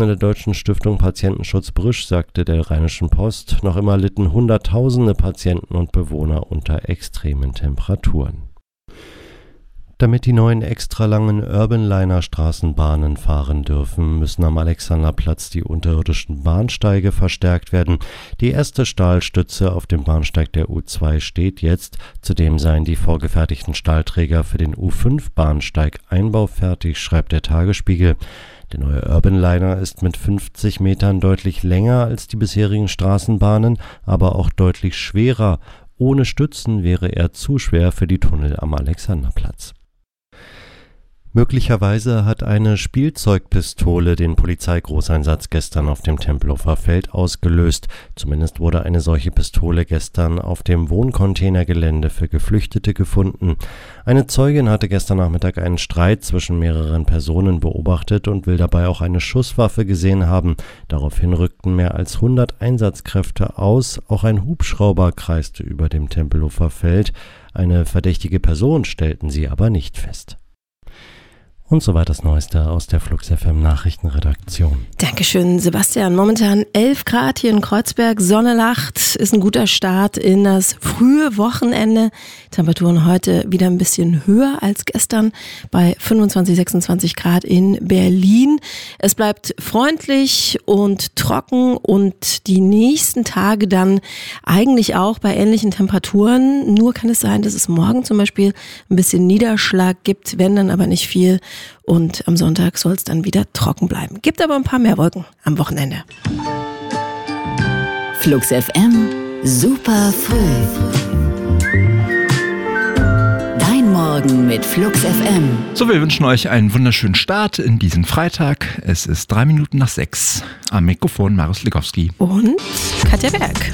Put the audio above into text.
Der Deutschen Stiftung Patientenschutz Brüsch sagte der Rheinischen Post, noch immer litten Hunderttausende Patienten und Bewohner unter extremen Temperaturen. Damit die neuen extralangen Urban-Liner-Straßenbahnen fahren dürfen, müssen am Alexanderplatz die unterirdischen Bahnsteige verstärkt werden. Die erste Stahlstütze auf dem Bahnsteig der U2 steht jetzt. Zudem seien die vorgefertigten Stahlträger für den U5-Bahnsteig einbaufertig, schreibt der Tagesspiegel. Der neue Urban Liner ist mit 50 Metern deutlich länger als die bisherigen Straßenbahnen, aber auch deutlich schwerer. Ohne Stützen wäre er zu schwer für die Tunnel am Alexanderplatz. Möglicherweise hat eine Spielzeugpistole den Polizeigroßeinsatz gestern auf dem Tempelhofer Feld ausgelöst. Zumindest wurde eine solche Pistole gestern auf dem Wohncontainergelände für Geflüchtete gefunden. Eine Zeugin hatte gestern Nachmittag einen Streit zwischen mehreren Personen beobachtet und will dabei auch eine Schusswaffe gesehen haben. Daraufhin rückten mehr als 100 Einsatzkräfte aus. Auch ein Hubschrauber kreiste über dem Tempelhofer Feld. Eine verdächtige Person stellten sie aber nicht fest. Und soweit das Neueste aus der Flux FM Nachrichtenredaktion. Dankeschön, Sebastian. Momentan 11 Grad hier in Kreuzberg, Sonne lacht, ist ein guter Start in das frühe Wochenende. Temperaturen heute wieder ein bisschen höher als gestern bei 25, 26 Grad in Berlin. Es bleibt freundlich und trocken und die nächsten Tage dann eigentlich auch bei ähnlichen Temperaturen. Nur kann es sein, dass es morgen zum Beispiel ein bisschen Niederschlag gibt, wenn dann aber nicht viel. Und am Sonntag soll es dann wieder trocken bleiben. Gibt aber ein paar mehr Wolken am Wochenende. Flux FM, super früh. Dein Morgen mit Flux FM. So, wir wünschen euch einen wunderschönen Start in diesen Freitag. Es ist 6:03. Am Mikrofon Marius Legowski. Und Katja Berg.